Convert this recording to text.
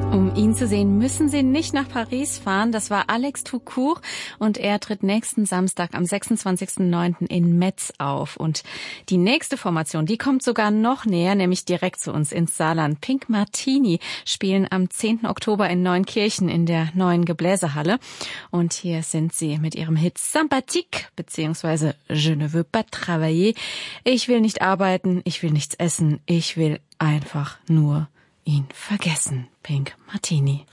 Um ihn zu sehen, müssen Sie nicht nach Paris fahren. Das war Alex Toucourt und er tritt nächsten Samstag am 26.09. in Metz auf. Und die nächste Formation, die kommt sogar noch näher, nämlich direkt zu uns ins Saarland. Pink Martini spielen am 10. Oktober in Neunkirchen in der neuen Gebläsehalle. Und hier sind sie mit ihrem Hit Sympathique bzw. Je ne veux pas travailler. Ich will nicht arbeiten, ich will nichts essen, ich will einfach nur ihn vergessen. Pink Martini.